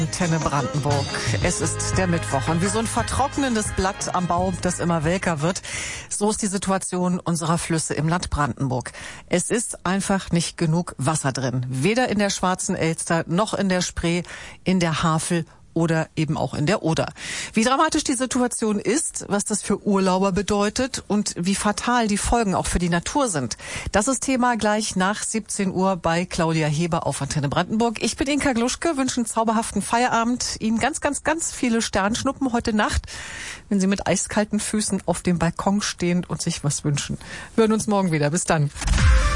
Antenne Brandenburg. Es ist der Mittwoch und wie so ein vertrocknendes Blatt am Baum, das immer welker wird, so ist die Situation unserer Flüsse im Land Brandenburg. Es ist einfach nicht genug Wasser drin. Weder in der Schwarzen Elster noch in der Spree, in der Havel oder eben auch in der Oder. Wie dramatisch die Situation ist, was das für Urlauber bedeutet und wie fatal die Folgen auch für die Natur sind. Das ist Thema gleich nach 17 Uhr bei Claudia Heber auf Antenne Brandenburg. Ich bin Inka Gluschke, wünsche einen zauberhaften Feierabend. Ihnen ganz, ganz, ganz viele Sternschnuppen heute Nacht, wenn Sie mit eiskalten Füßen auf dem Balkon stehen und sich was wünschen. Wir hören uns morgen wieder. Bis dann.